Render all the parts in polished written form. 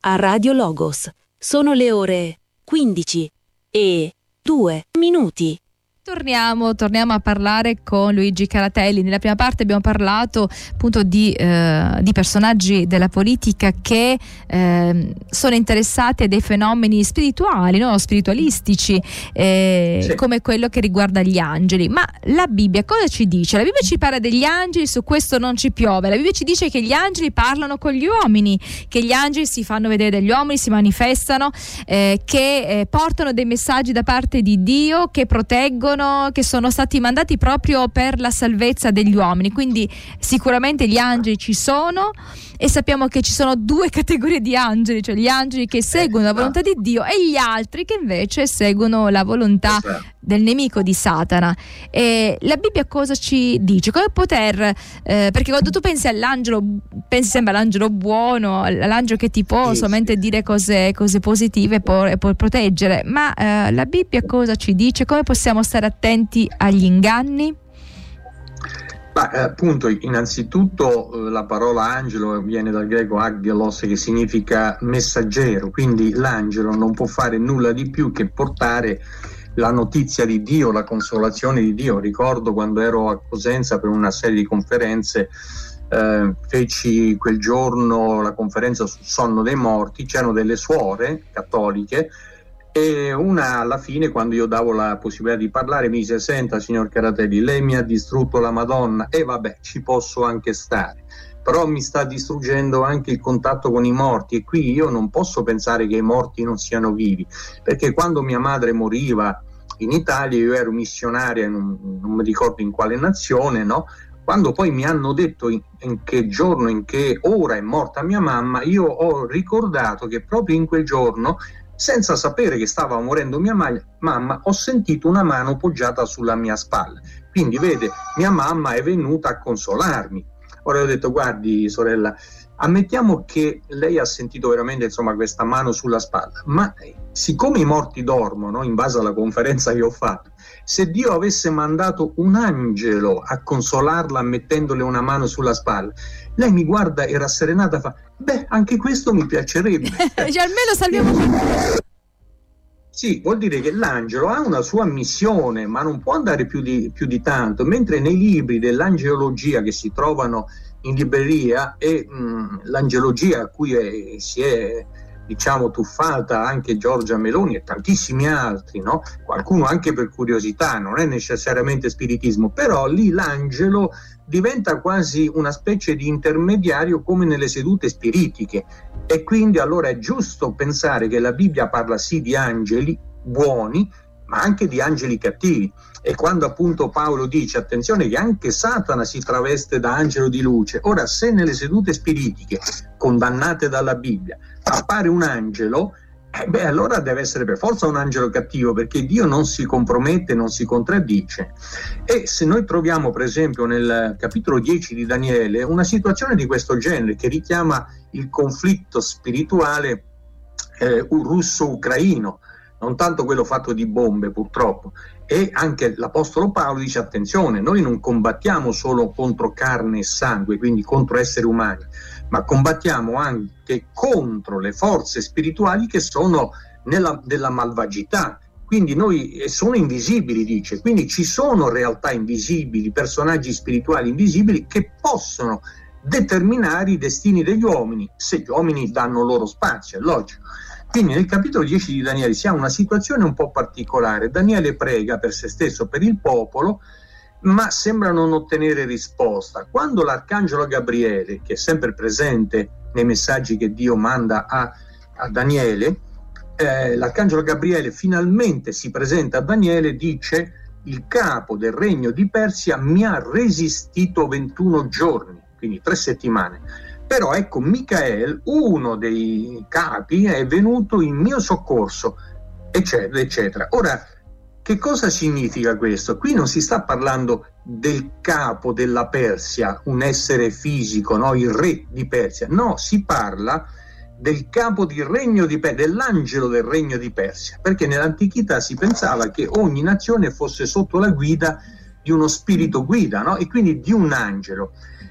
a Radio Logos. Sono le ore 15:02. Torniamo a parlare con Luigi Caratelli. Nella prima parte abbiamo parlato appunto di personaggi della politica che sono interessati a dei fenomeni spirituali, no? Spiritualistici, sì, come quello che riguarda gli angeli. Ma la Bibbia cosa ci dice? La Bibbia ci parla degli angeli, su questo non ci piove. La Bibbia ci dice che gli angeli parlano con gli uomini, che gli angeli si fanno vedere dagli uomini, si manifestano, che portano dei messaggi da parte di Dio, che proteggono, che sono stati mandati proprio per la salvezza degli uomini. Quindi sicuramente gli angeli ci sono, e sappiamo che ci sono due categorie di angeli, cioè gli angeli che seguono la volontà di Dio e gli altri che invece seguono la volontà del nemico di Satana. E la Bibbia cosa ci dice? Come poter perché quando tu pensi all'angelo, pensi sempre all'angelo buono, all'angelo che ti può solamente dire cose positive e può proteggere, ma la Bibbia cosa ci dice? Come possiamo stare attenti agli inganni? Appunto, innanzitutto la parola angelo viene dal greco aggelos, che significa messaggero, quindi l'angelo non può fare nulla di più che portare la notizia di Dio, la consolazione di Dio. Ricordo quando ero a Cosenza per una serie di conferenze, feci quel giorno la conferenza sul sonno dei morti. C'erano delle suore cattoliche e una alla fine, quando io davo la possibilità di parlare, mi dice: senta signor Caratelli, lei mi ha distrutto la Madonna, e vabbè, ci posso anche stare, però mi sta distruggendo anche il contatto con i morti, e qui io non posso pensare che i morti non siano vivi, perché quando mia madre moriva in Italia, io ero missionaria, non mi ricordo in quale nazione, no? Quando poi mi hanno detto in che giorno, in che ora è morta mia mamma, io ho ricordato che proprio in quel giorno, senza sapere che stava morendo mia mamma, ho sentito una mano poggiata sulla mia spalla. Quindi vede, mia mamma è venuta a consolarmi. Ora ho detto: guardi sorella, ammettiamo che lei ha sentito veramente questa mano sulla spalla, ma siccome i morti dormono, in base alla conferenza che ho fatto, se Dio avesse mandato un angelo a consolarla mettendole una mano sulla spalla, lei mi guarda e rasserenata fa: anche questo mi piacerebbe. Almeno salviamo. Sì, vuol dire che l'angelo ha una sua missione, ma non può andare più di tanto, mentre nei libri dell'angelologia che si trovano in libreria, e l'angelologia a cui si è tuffata anche Giorgia Meloni e tantissimi altri, no? Qualcuno anche per curiosità, non è necessariamente spiritismo, però lì l'angelo diventa quasi una specie di intermediario, come nelle sedute spiritiche, e quindi allora è giusto pensare che la Bibbia parla sì di angeli buoni, ma anche di angeli cattivi. E quando appunto Paolo dice: attenzione che anche Satana si traveste da angelo di luce, ora se nelle sedute spiritiche condannate dalla Bibbia appare un angelo, allora deve essere per forza un angelo cattivo, perché Dio non si compromette, non si contraddice. E se noi troviamo per esempio nel capitolo 10 di Daniele una situazione di questo genere che richiama il conflitto spirituale russo-ucraino, non tanto quello fatto di bombe purtroppo, e anche l'Apostolo Paolo dice: attenzione, noi non combattiamo solo contro carne e sangue, quindi contro esseri umani, ma combattiamo anche contro le forze spirituali che sono della malvagità. Quindi noi sono invisibili, dice, quindi ci sono realtà invisibili, personaggi spirituali invisibili che possono determinare i destini degli uomini, se gli uomini danno loro spazio, è logico. Quindi nel capitolo 10 di Daniele si ha una situazione un po' particolare. Daniele prega per se stesso, per il popolo, ma sembra non ottenere risposta. Quando l'arcangelo Gabriele, che è sempre presente nei messaggi che Dio manda a Daniele, l'arcangelo Gabriele finalmente si presenta a Daniele, dice: il capo del regno di Persia mi ha resistito 21 giorni, quindi 3 settimane. Però ecco, Micael, uno dei capi, è venuto in mio soccorso, eccetera, eccetera. Ora, che cosa significa questo? Qui non si sta parlando del capo della Persia, un essere fisico, no? Il re di Persia. No, si parla del capo del regno di Persia, dell'angelo del regno di Persia, perché nell'antichità si pensava che ogni nazione fosse sotto la guida di uno spirito guida, no? E quindi di un angelo.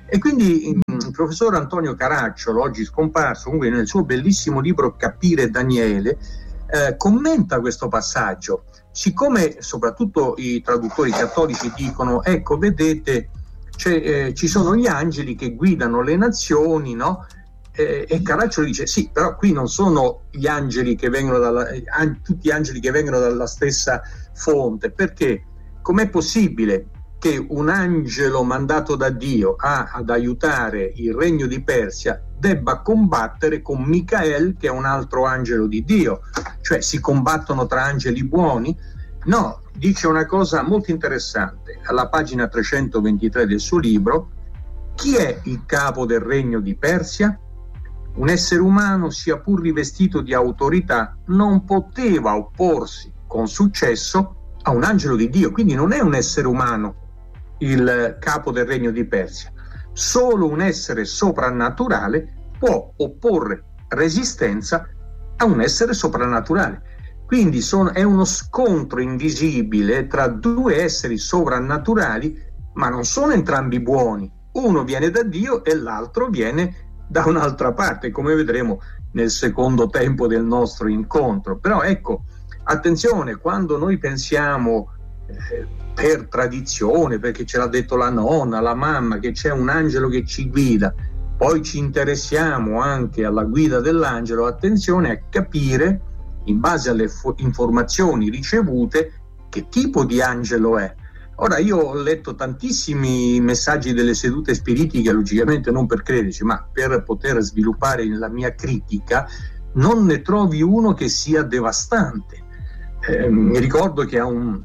E quindi il professor Antonio Caracciolo, oggi scomparso, comunque nel suo bellissimo libro Capire Daniele, commenta questo passaggio. Siccome soprattutto i traduttori cattolici dicono, ecco, vedete, ci sono gli angeli che guidano le nazioni, no? E Caracciolo dice sì, però qui non sono gli angeli che vengono tutti gli angeli che vengono dalla stessa fonte, perché com'è possibile che un angelo mandato da Dio ad aiutare il regno di Persia debba combattere con Michael, che è un altro angelo di Dio? Cioè, si combattono tra angeli buoni? No, dice una cosa molto interessante alla pagina 323 del suo libro: chi è il capo del regno di Persia? Un essere umano, sia pur rivestito di autorità, non poteva opporsi con successo a un angelo di Dio. Quindi non è un essere umano il capo del regno di Persia. Solo un essere soprannaturale può opporre resistenza a un essere soprannaturale. Quindi è uno scontro invisibile tra due esseri sovrannaturali, ma non sono entrambi buoni. Uno viene da Dio e l'altro viene da un'altra parte, come vedremo nel secondo tempo del nostro incontro. Però ecco, attenzione, quando noi pensiamo per tradizione, perché ce l'ha detto la nonna, la mamma, che c'è un angelo che ci guida, poi ci interessiamo anche alla guida dell'angelo, attenzione a capire, in base alle informazioni ricevute, che tipo di angelo è. Ora, io ho letto tantissimi messaggi delle sedute spiritiche, logicamente non per crederci, ma per poter sviluppare la mia critica. Non ne trovi uno che sia devastante. Mi ricordo che a un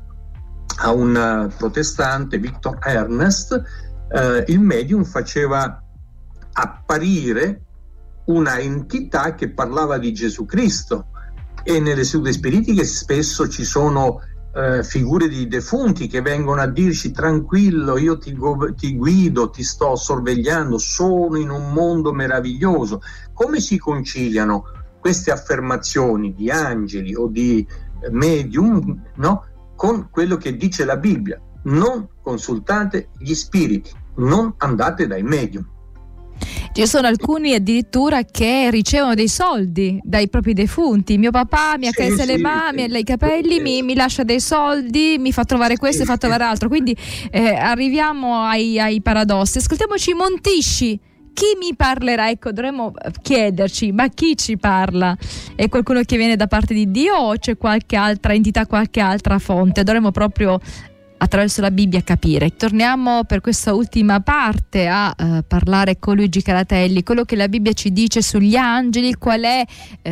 protestante, Victor Ernest, il medium faceva apparire una entità che parlava di Gesù Cristo, e nelle sedute spiritiche spesso ci sono figure di defunti che vengono a dirci: tranquillo, io ti guido, ti sto sorvegliando, sono in un mondo meraviglioso. Come si conciliano queste affermazioni di angeli o di medium, no, con quello che dice la Bibbia? Non consultate gli spiriti, non andate dai medium. Ci sono alcuni addirittura che ricevono dei soldi dai propri defunti. Mio papà mi accarezza le mani, i capelli, mi lascia dei soldi, mi fa trovare questo e fa trovare altro. Quindi arriviamo ai paradossi. Ascoltiamoci Montisci. Chi mi parlerà? Ecco, dovremmo chiederci, ma chi ci parla? È qualcuno che viene da parte di Dio o c'è qualche altra entità, qualche altra fonte? Dovremmo proprio attraverso la Bibbia capire. Torniamo per questa ultima parte a parlare con Luigi Caratelli, quello che la Bibbia ci dice sugli angeli, qual è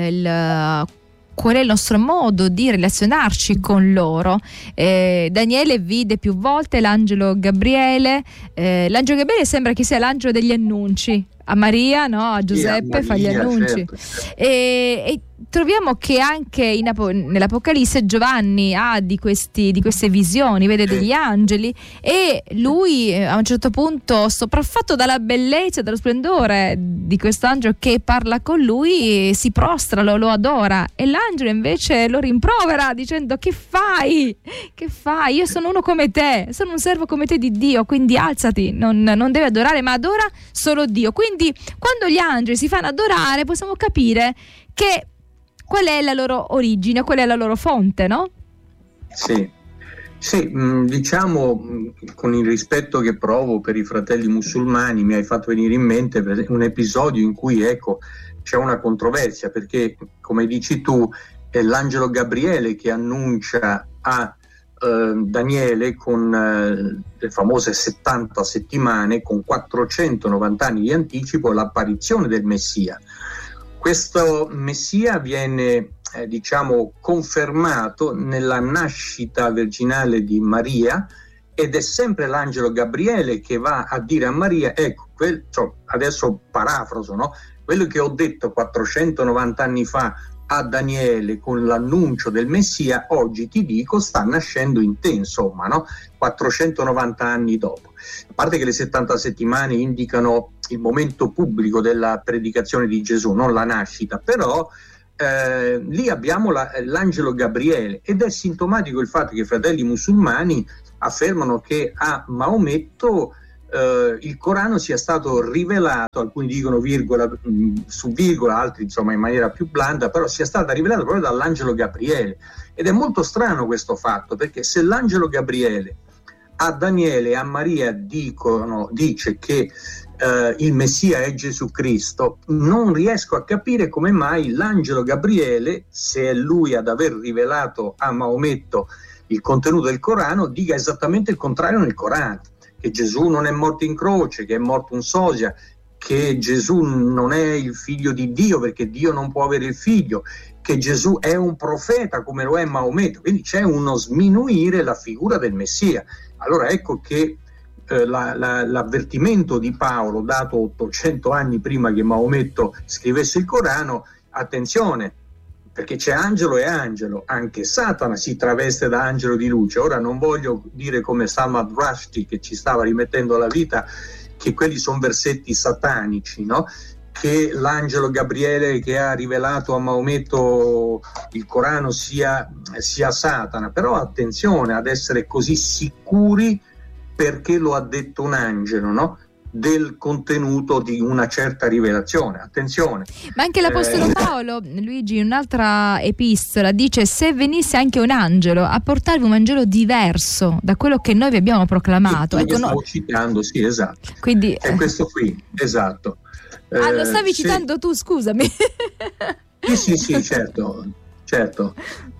il nostro modo di relazionarci con loro. Daniele vide più volte l'angelo Gabriele. L'angelo Gabriele sembra che sia l'angelo degli annunci a Maria, no? A Giuseppe, fa gli annunci. Certo. E troviamo che anche nell'Apocalisse Giovanni ha di queste visioni, vede degli angeli, e lui a un certo punto, sopraffatto dalla bellezza e dallo splendore di questo angelo che parla con lui, si prostra, lo adora, e l'angelo invece lo rimprovera dicendo: che fai? Io sono uno come te, sono un servo come te di Dio, quindi alzati, non devi adorare, ma adora solo Dio. Quindi quando gli angeli si fanno adorare possiamo capire qual è la loro origine, qual è la loro fonte, no? Sì, diciamo, con il rispetto che provo per i fratelli musulmani, mi hai fatto venire in mente un episodio in cui, ecco, c'è una controversia, perché, come dici tu, è l'angelo Gabriele che annuncia a Daniele con le famose 70 settimane, con 490 anni di anticipo, l'apparizione del Messia. Questo Messia viene confermato nella nascita virginale di Maria, ed è sempre l'angelo Gabriele che va a dire a Maria: ecco, adesso parafraso, no? Quello che ho detto 490 anni fa a Daniele con l'annuncio del Messia, oggi ti dico, sta nascendo in te, insomma, no? 490 anni dopo. A parte che le 70 settimane indicano il momento pubblico della predicazione di Gesù, non la nascita, però lì abbiamo l'angelo Gabriele, ed è sintomatico il fatto che i fratelli musulmani affermano che a Maometto il Corano sia stato rivelato, alcuni dicono virgola su virgola, altri insomma in maniera più blanda, però sia stata rivelata proprio dall'angelo Gabriele. Ed è molto strano questo fatto, perché se l'angelo Gabriele a Daniele e a Maria dice che il Messia è Gesù Cristo, non riesco a capire come mai l'angelo Gabriele, se è lui ad aver rivelato a Maometto il contenuto del Corano, dica esattamente il contrario nel Corano, che Gesù non è morto in croce, che è morto un sosia, che Gesù non è il figlio di Dio perché Dio non può avere il figlio, che Gesù è un profeta come lo è Maometto. Quindi c'è uno sminuire la figura del Messia. Allora ecco che l'avvertimento di Paolo, dato 800 anni prima che Maometto scrivesse il Corano, attenzione, perché c'è angelo e angelo, anche Satana si traveste da angelo di luce. Ora non voglio dire come Salman Rushdie, che ci stava rimettendo la vita, che quelli sono versetti satanici, no? Che l'angelo Gabriele che ha rivelato a Maometto il Corano sia Satana, però attenzione ad essere così sicuri, perché lo ha detto un angelo, no? Del contenuto di una certa rivelazione. Attenzione. Ma anche l'Apostolo Paolo, Luigi, in un'altra epistola dice: se venisse anche un angelo a portarvi un Vangelo diverso da quello che noi vi abbiamo proclamato. Ecco, stavo citando, sì, esatto. Quindi, è questo qui, esatto. lo stavi citando tu, scusami. Sì, certo.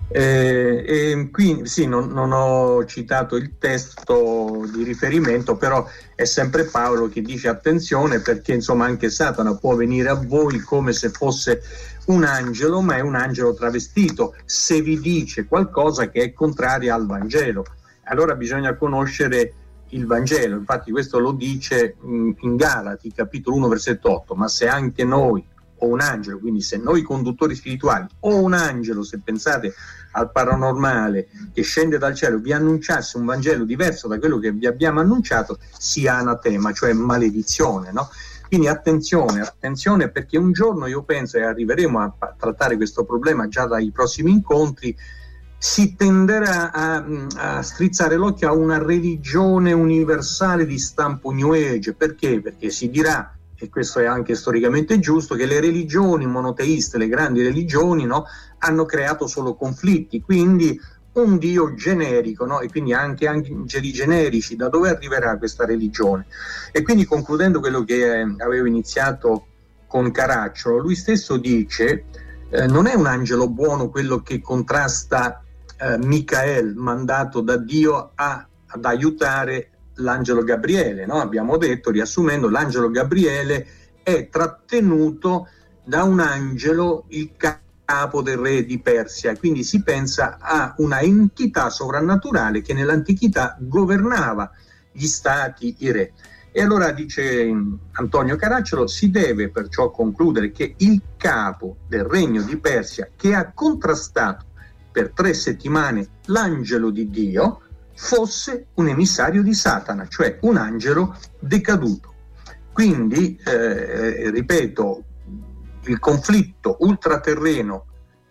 E quindi sì, non ho citato il testo di riferimento, però è sempre Paolo che dice attenzione, perché insomma anche Satana può venire a voi come se fosse un angelo, ma è un angelo travestito, se vi dice qualcosa che è contraria al Vangelo. Allora bisogna conoscere il Vangelo. Infatti questo lo dice in Galati capitolo 1 versetto 8: ma se anche noi o un angelo, quindi se noi conduttori spirituali o un angelo, se pensate al paranormale, che scende dal cielo, vi annunciasse un Vangelo diverso da quello che vi abbiamo annunciato, sia anatema, cioè maledizione, no? Quindi attenzione, perché un giorno io penso, e arriveremo a trattare questo problema già dai prossimi incontri, si tenderà a strizzare l'occhio a una religione universale di stampo New Age. Perché? Perché si dirà, e questo è anche storicamente giusto, che le religioni monoteiste, le grandi religioni, no, hanno creato solo conflitti, quindi un Dio generico, no? E quindi anche angeli generici. Da dove arriverà questa religione? E quindi, concludendo quello che avevo iniziato con Caracciolo, lui stesso dice non è un angelo buono quello che contrasta Michael, mandato da Dio ad aiutare l'angelo Gabriele, no? Abbiamo detto, riassumendo, l'angelo Gabriele è trattenuto da un angelo, il capo del re di Persia, quindi si pensa a una entità sovrannaturale che nell'antichità governava gli stati, i re. E allora dice Antonio Caracciolo, si deve perciò concludere che il capo del regno di Persia, che ha contrastato per 3 settimane l'angelo di Dio, fosse un emissario di Satana, cioè un angelo decaduto. Quindi, ripeto, il conflitto ultraterreno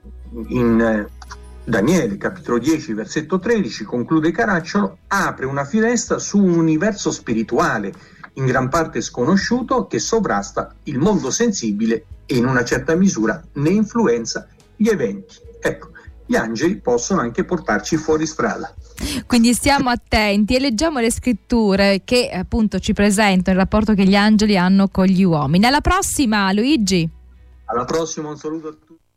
in Daniele, capitolo 10, versetto 13, conclude Caracciolo, apre una finestra su un universo spirituale in gran parte sconosciuto che sovrasta il mondo sensibile e in una certa misura ne influenza gli eventi. Ecco, gli angeli possono anche portarci fuori strada. Quindi stiamo attenti e leggiamo le scritture che appunto ci presentano il rapporto che gli angeli hanno con gli uomini. Alla prossima, Luigi. Alla prossima, un saluto a tutti.